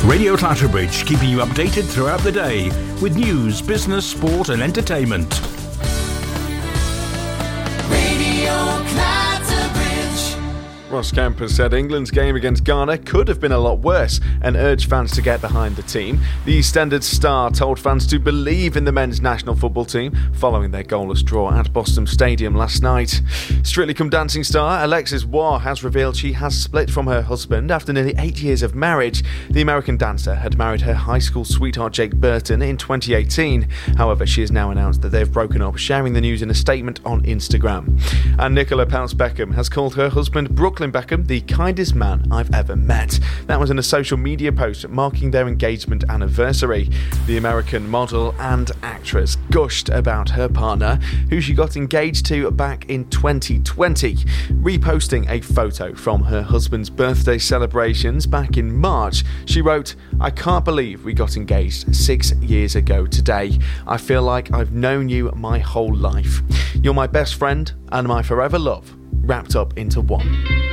Radio Clatterbridge, keeping you updated throughout the day with news, business, sport and entertainment. Radio Clatterbridge. Ross Kemp said England's game against Ghana could have been a lot worse and urged fans to get behind the team. The EastEnders star told fans to believe in the men's national football team following their goalless draw at Boston Stadium last night. Strictly Come Dancing star Alexis Waugh has revealed she has split from her husband after nearly 8 years of marriage. The American dancer had married her high school sweetheart Jake Burton in 2018. However, she has now announced that they've broken up, sharing the news in a statement on Instagram. And Nicola Peltz-Beckham has called her husband Brooklyn Beckham the kindest man I've ever met. That was in a social media post marking their engagement anniversary. The American model and actress gushed about her partner, who she got engaged to back in 2020, reposting a photo from her husband's birthday celebrations back in March. She wrote, "I can't believe we got engaged 6 years ago today. I feel like I've known you my whole life. You're my best friend and my forever love, wrapped up into one."